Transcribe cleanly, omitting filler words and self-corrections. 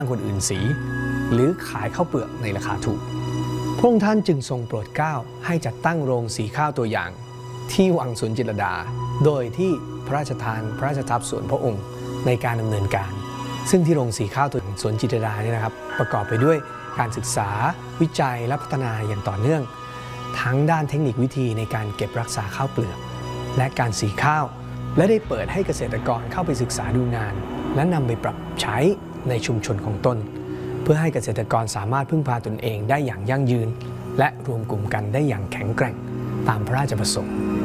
คนอื่นสีหรือขายข้าวเปลือกในราคาถูกพระองค์ท่านจึงทรงโปรดเกล้าให้จัดตั้งโรงสีข้าวตัวอย่างที่วังสวนจิตรลดาโดยที่พระราชทานพระราชทรัพย์ส่วนพระองค์ในการดำเนินการซึ่งที่โรงสีข้าวตัวสวนจิตรลดาเนี่ยนะครับประกอบไปด้วยการศึกษาวิจัยและพัฒนาอย่างต่อเนื่องทั้งด้านเทคนิควิธีในการเก็บรักษาข้าวเปลือกและการสีข้าวและได้เปิดให้เกษตรกรเข้าไปศึกษาดูงานและนำไปปรับใช้ในชุมชนของตนเพื่อให้เกษตรกรสามารถพึ่งพาตนเองได้อย่างยั่งยืนและรวมกลุ่มกันได้อย่างแข็งแกร่งตามพระราชประสงค์